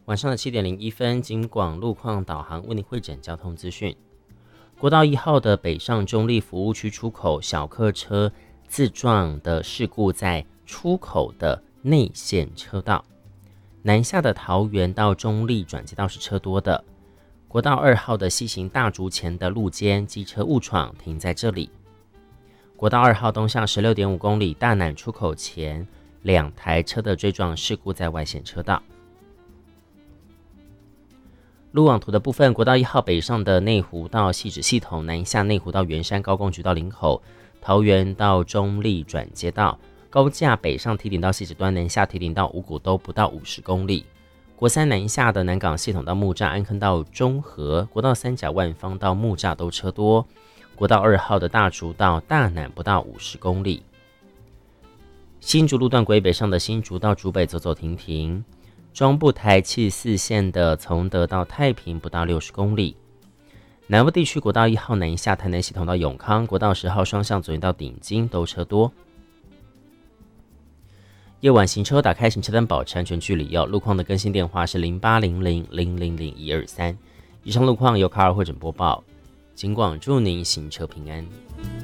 晚上的7:01，警广路况导航为您汇整交通资讯。国道1号的北上中立服务区出口小客车自撞的事故在出口的内线车道，南下的桃园到中立转接道是车多的。国道2号的西行大竹前的路肩机车误闯停在这里。国道2号东向16.5公里大南出口前2台车的追撞事故在外线车道。路网图的部分，国道1号北上的内湖到汐止系统，南下内湖到圆山高工局到林口，桃园到中立转接道，高架北上堤顶到汐止端，南下堤顶到五股都不到50公里。国3南下的南港系统到木栅，安坑到中和，国道3甲万芳到木栅都车多。国道2号的大竹到大南不到50公里。新竹路段轨北上的新竹到竹北走走停停。中部台74线的从德到太平不到60公里。南部地区国道1号南下台南系统到永康，国道10号双向左营到顶金都车多。夜晚行车打开行车灯，保持安全距离哦。路况的更新电话是0800000123。以上路况由卡尔汇整播报，警广祝您行车平安。